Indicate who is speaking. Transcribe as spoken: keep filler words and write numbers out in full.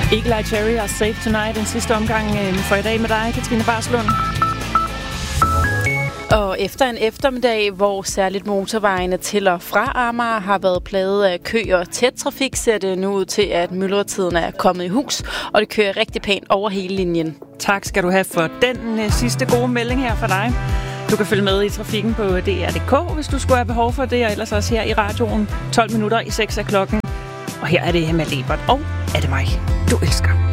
Speaker 1: Eagle Eye Cherry og Safe Tonight, den sidste omgang for i dag med dig, Katrine Barslund.
Speaker 2: Og efter en eftermiddag, hvor særligt motorvejene til og fra Amager har været plaget af kø og tæt trafik, ser det nu ud til, at myldretiden er kommet i hus, og det kører rigtig pænt over hele linjen.
Speaker 1: Tak skal du have for den uh, sidste gode melding her for dig. Du kan følge med i trafikken på D R punktum D K, hvis du skulle have behov for det, og ellers også her i radioen tolv minutter i seks af klokken. Og her er det med Lebert, og er det mig, du elsker.